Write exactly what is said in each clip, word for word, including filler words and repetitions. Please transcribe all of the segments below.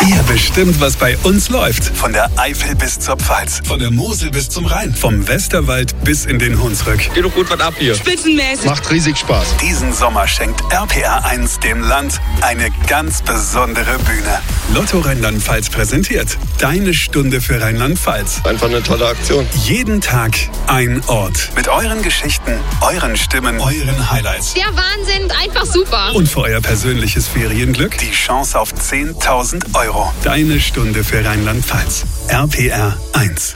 Ihr bestimmt, was bei uns läuft. Von der Eifel bis zur Pfalz. Von der Mosel bis zum Rhein. Vom Westerwald bis in den Hunsrück. Geht doch gut was ab hier. Spitzenmäßig. Macht riesig Spaß. Diesen Sommer schenkt R P R eins dem Land eine ganz besondere Bühne. Lotto Rheinland-Pfalz präsentiert Deine Stunde für Rheinland-Pfalz. Einfach eine tolle Aktion. Jeden Tag ein Ort. Mit euren Geschichten, euren Stimmen, euren Highlights. Der Wahnsinn, einfach super. Und für euer persönliches Ferienglück die Chance auf zehntausend Euro. Deine Stunde für Rheinland-Pfalz. R P R eins.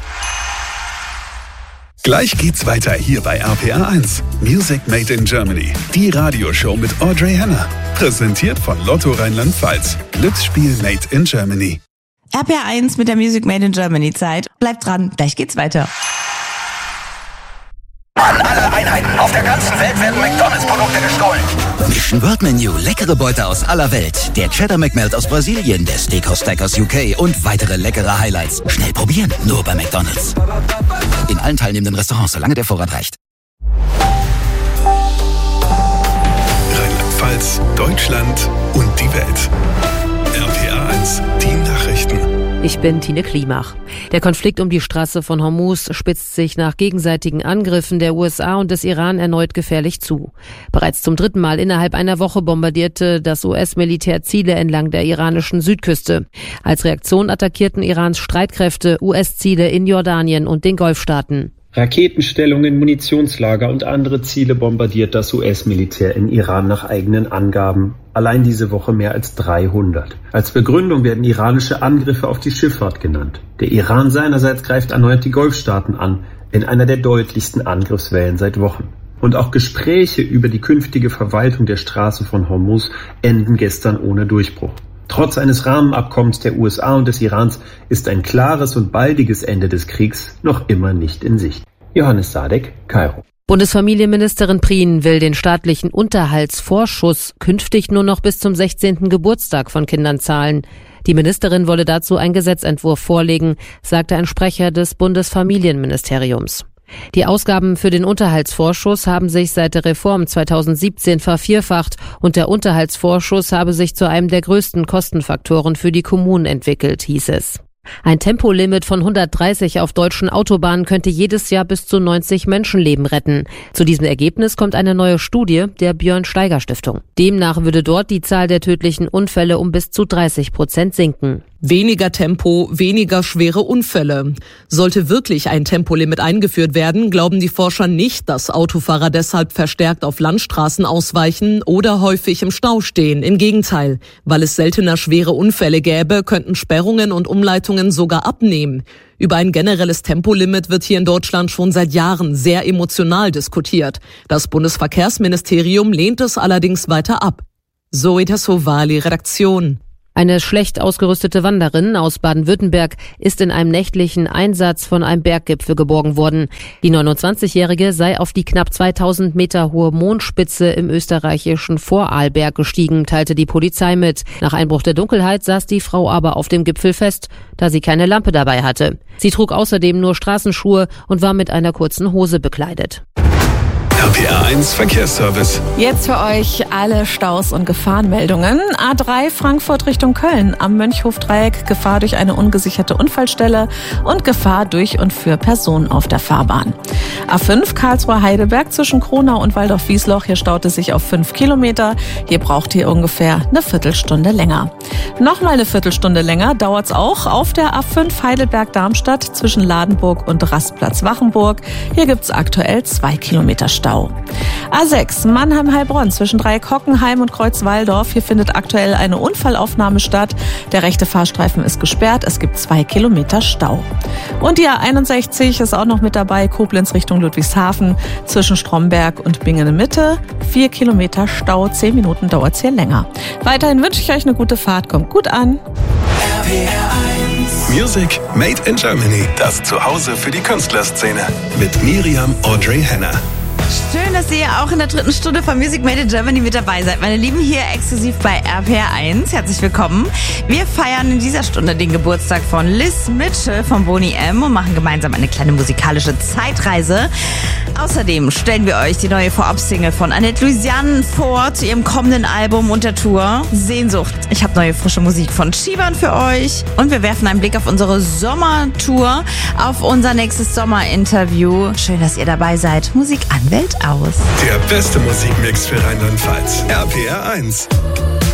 Gleich geht's weiter hier bei R P R eins. Music Made in Germany. Die Radioshow mit Audrey Henner. Präsentiert von Lotto Rheinland-Pfalz. Glücksspiel Made in Germany. R P R eins mit der Music Made in Germany Zeit. Bleibt dran, gleich geht's weiter. An alle Einheiten auf der ganzen Welt werden McDonalds-Produkte gestohlen. Mission World Menu, leckere Beute aus aller Welt. Der Cheddar McMelt aus Brasilien, der Steakhouse Stack aus U K und weitere leckere Highlights. Schnell probieren, nur bei McDonalds. In allen teilnehmenden Restaurants, solange der Vorrat reicht. Rheinland-Pfalz, Deutschland und die Welt. R P R eins, die Nachrichten. Ich bin Tine Klimach. Der Konflikt um die Straße von Hormuz spitzt sich nach gegenseitigen Angriffen der U S A und des Iran erneut gefährlich zu. Bereits zum dritten Mal innerhalb einer Woche bombardierte das U S-Militär Ziele entlang der iranischen Südküste. Als Reaktion attackierten Irans Streitkräfte U S-Ziele in Jordanien und den Golfstaaten. Raketenstellungen, Munitionslager und andere Ziele bombardiert das U S-Militär in Iran nach eigenen Angaben. Allein diese Woche mehr als dreihundert. Als Begründung werden iranische Angriffe auf die Schifffahrt genannt. Der Iran seinerseits greift erneut die Golfstaaten an, in einer der deutlichsten Angriffswellen seit Wochen. Und auch Gespräche über die künftige Verwaltung der Straße von Hormuz enden gestern ohne Durchbruch. Trotz eines Rahmenabkommens der U S A und des Irans ist ein klares und baldiges Ende des Kriegs noch immer nicht in Sicht. Johannes Sadek, Kairo. Bundesfamilienministerin Prien will den staatlichen Unterhaltsvorschuss künftig nur noch bis zum sechzehnten Geburtstag von Kindern zahlen. Die Ministerin wolle dazu einen Gesetzentwurf vorlegen, sagte ein Sprecher des Bundesfamilienministeriums. Die Ausgaben für den Unterhaltsvorschuss haben sich seit der Reform zweitausendsiebzehn vervierfacht und der Unterhaltsvorschuss habe sich zu einem der größten Kostenfaktoren für die Kommunen entwickelt, hieß es. Ein Tempolimit von hundertdreißig auf deutschen Autobahnen könnte jedes Jahr bis zu neunzig Menschenleben retten. Zu diesem Ergebnis kommt eine neue Studie der Björn-Steiger-Stiftung. Demnach würde dort die Zahl der tödlichen Unfälle um bis zu dreißig Prozent sinken. Weniger Tempo, weniger schwere Unfälle. Sollte wirklich ein Tempolimit eingeführt werden, glauben die Forscher nicht, dass Autofahrer deshalb verstärkt auf Landstraßen ausweichen oder häufig im Stau stehen. Im Gegenteil, weil es seltener schwere Unfälle gäbe, könnten Sperrungen und Umleitungen sogar abnehmen. Über ein generelles Tempolimit wird hier in Deutschland schon seit Jahren sehr emotional diskutiert. Das Bundesverkehrsministerium lehnt es allerdings weiter ab. Zoe Tassovali, Redaktion. Eine schlecht ausgerüstete Wanderin aus Baden-Württemberg ist in einem nächtlichen Einsatz von einem Berggipfel geborgen worden. Die neunundzwanzigjährige sei auf die knapp zweitausend Meter hohe Mondspitze im österreichischen Vorarlberg gestiegen, teilte die Polizei mit. Nach Einbruch der Dunkelheit saß die Frau aber auf dem Gipfel fest, da sie keine Lampe dabei hatte. Sie trug außerdem nur Straßenschuhe und war mit einer kurzen Hose bekleidet. R P R eins Verkehrsservice. Jetzt für euch alle Staus und Gefahrenmeldungen. A drei Frankfurt Richtung Köln. Am Mönchhofdreieck Gefahr durch eine ungesicherte Unfallstelle und Gefahr durch und für Personen auf der Fahrbahn. A fünf Karlsruhe Heidelberg zwischen Kronau und Waldorf-Wiesloch. Hier staut es sich auf fünf Kilometer. Hier braucht ihr ungefähr eine Viertelstunde länger. Nochmal eine Viertelstunde länger dauert's auch auf der A fünf Heidelberg-Darmstadt zwischen Ladenburg und Rastplatz Wachenburg. Hier gibt's aktuell zwei Kilometer Stau. A sechs Mannheim-Heilbronn zwischen Dreieck-Hockenheim und Kreuz-Walldorf. Hier findet aktuell eine Unfallaufnahme statt. Der rechte Fahrstreifen ist gesperrt. Es gibt zwei Kilometer Stau. Und die A einundsechzig ist auch noch mit dabei. Koblenz Richtung Ludwigshafen zwischen Stromberg und Bingen-Mitte. Vier Kilometer Stau. Zehn Minuten dauert's hier länger. Weiterhin wünsche ich euch eine gute Fahrt. Kommt gut an. R P R eins. Music Made in Germany. Das Zuhause für die Künstlerszene. Mit Miriam Audrey Henner. Schön, dass ihr auch in der dritten Stunde von Music Made in Germany mit dabei seid. Meine Lieben, hier exklusiv bei R P R eins. Herzlich willkommen. Wir feiern in dieser Stunde den Geburtstag von Liz Mitchell von Boney M. und machen gemeinsam eine kleine musikalische Zeitreise. Außerdem stellen wir euch die neue Vorab-Single von Annette Louisiane vor zu ihrem kommenden Album und der Tour Sehnsucht. Ich habe neue frische Musik von Shivan für euch und wir werfen einen Blick auf unsere Sommertour, auf unser nächstes Sommerinterview. Schön, dass ihr dabei seid. Musik an, Welt aus. Der beste Musikmix für Rheinland-Pfalz. R P R eins.